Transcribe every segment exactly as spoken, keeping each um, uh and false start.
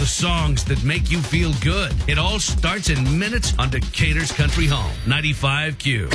songs that make you feel good. It all starts in minutes on Decatur's Country Home, ninety-five Q.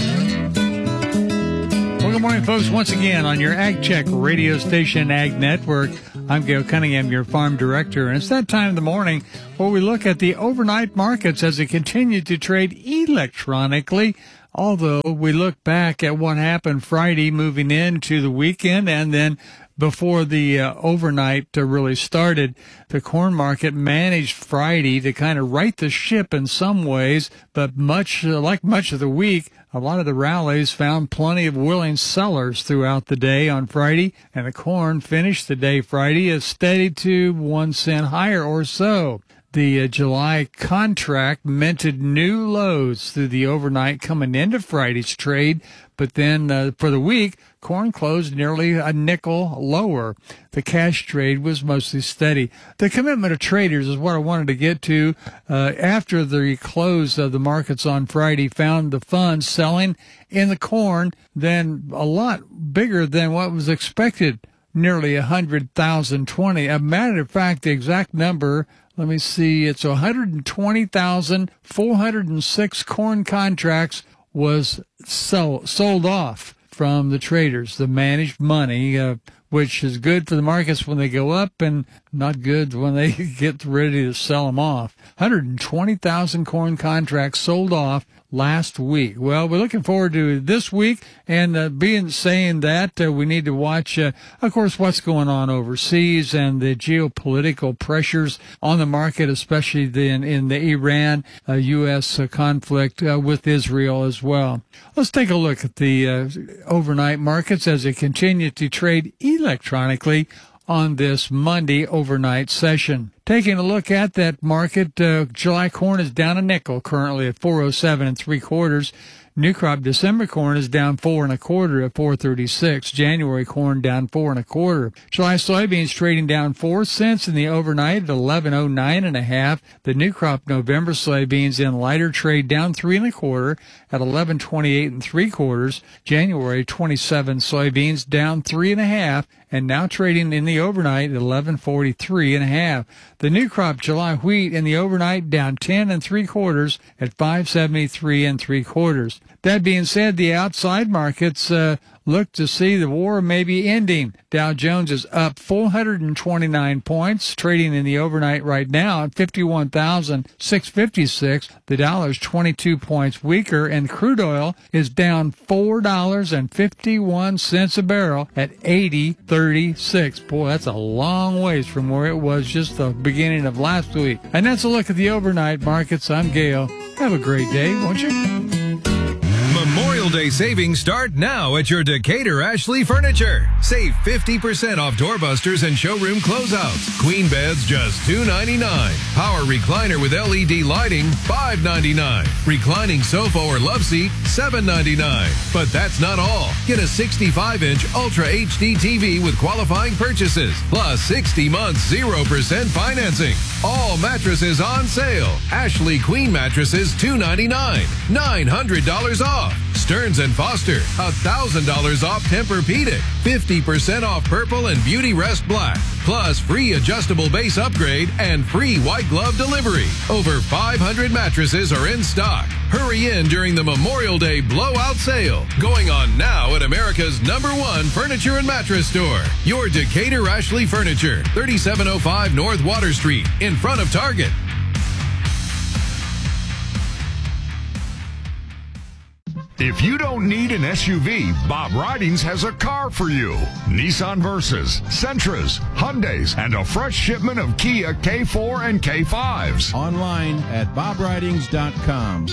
Well, good morning, folks. Once again on your Ag Check radio station, Ag Network. I'm Gail Cunningham, your farm director, and it's that time of the morning where we look at the overnight markets as they continue to trade electronically. Although we look back at what happened Friday moving into the weekend and then before the uh, overnight uh, really started, the corn market managed Friday to kind of right the ship in some ways, but much uh, like much of the week, a lot of the rallies found plenty of willing sellers throughout the day on Friday, and the corn finished the day Friday as steady to one cent higher or so. The uh, July contract minted new lows through the overnight coming into Friday's trade, but then uh, for the week, corn closed nearly a nickel lower. The cash trade was mostly steady. The commitment of traders is what I wanted to get to. Uh, after the close of the markets on Friday, found the funds selling in the corn, then a lot bigger than what was expected, nearly one hundred thousand twenty. As a matter of fact, the exact number, let me see, it's one hundred twenty thousand four hundred six corn contracts was sold, sold off from the traders, the managed money, uh, which is good for the markets when they go up and not good when they get ready to sell them off. one hundred twenty thousand corn contracts sold off last week. Well, we're looking forward to this week, and uh, being saying that, uh, we need to watch, uh, of course, what's going on overseas and the geopolitical pressures on the market, especially the, in, in the Iran uh, U S uh, conflict uh, with Israel as well. Let's take a look at the uh, overnight markets as they continue to trade electronically on this Monday overnight session. Taking a look at that market, uh, July corn is down a nickel, currently at four oh seven and three quarters. New crop December corn is down four and a quarter at four thirty-six. January corn down four and a quarter. July soybeans trading down four cents in the overnight at eleven oh nine and a half. The new crop November soybeans in lighter trade down three and a quarter at eleven twenty-eight and three quarters. January twenty-seven soybeans down three and a half and now trading in the overnight at eleven forty-three and a half. The new crop July wheat in the overnight down ten and three quarters at five seventy-three and three quarters. That being said, the outside markets uh, look to see the war maybe ending. Dow Jones is up four hundred twenty-nine points, trading in the overnight right now at fifty-one thousand six hundred fifty-six. The dollar's twenty-two points weaker, and crude oil is down four dollars and fifty-one cents a barrel at eighty thirty-six. Boy, that's a long ways from where it was just the beginning of last week. And that's a look at the overnight markets. I'm Gail. Have a great day, won't you? Memorial Day savings start now at your Decatur Ashley Furniture. Save fifty percent off doorbusters and showroom closeouts. Queen beds just two ninety-nine. Power recliner with L E D lighting five ninety-nine. Reclining sofa or love seat seven ninety-nine. But that's not all. Get a sixty-five inch Ultra H D T V with qualifying purchases plus sixty months zero percent financing. All mattresses on sale. Ashley Queen mattresses two ninety-nine. nine hundred dollars off. Stearns and Foster, one thousand dollars off Tempur-Pedic, fifty percent off Purple and Beauty Rest Black, plus free adjustable base upgrade and free white glove delivery. Over five hundred mattresses are in stock. Hurry in during the Memorial Day blowout sale, going on now at America's number one furniture and mattress store. Your Decatur Ashley Furniture, thirty-seven oh five North Water Street, in front of Target. If you don't need an S U V, Bob Ridings has a car for you. Nissan Versas, Sentras, Hyundais, and a fresh shipment of Kia K four and K fives. Online at bob ridings dot com.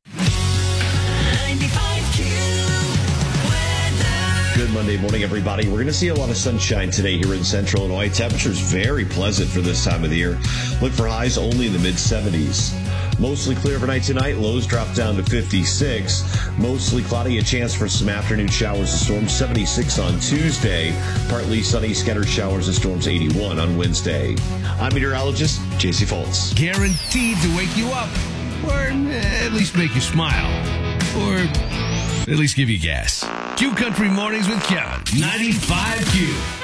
Good Monday morning, everybody. We're going to see a lot of sunshine today here in central Illinois. Temperatures very pleasant for this time of the year. Look for highs only in the mid seventies. Mostly clear overnight tonight. Lows drop down to fifty-six. Mostly cloudy, a chance for some afternoon showers and storms. seventy-six on Tuesday. Partly sunny, scattered showers and storms. eighty-one on Wednesday. I'm meteorologist J C Foltz. Guaranteed to wake you up, or at least make you smile, or at least give you gas. Q Country Mornings with Kevin, ninety-five Q.